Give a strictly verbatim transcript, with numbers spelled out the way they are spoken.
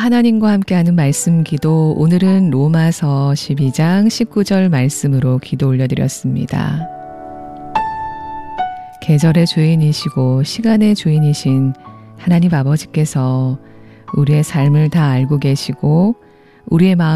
하나님과 함께하는 말씀 기도, 오늘은 로마서 십이 장 십구 절 말씀으로 기도 올려드렸습니다. 계절의 주인이시고 시간의 주인이신 하나님 아버지께서 우리의 삶을 다 알고 계시고 우리의 마음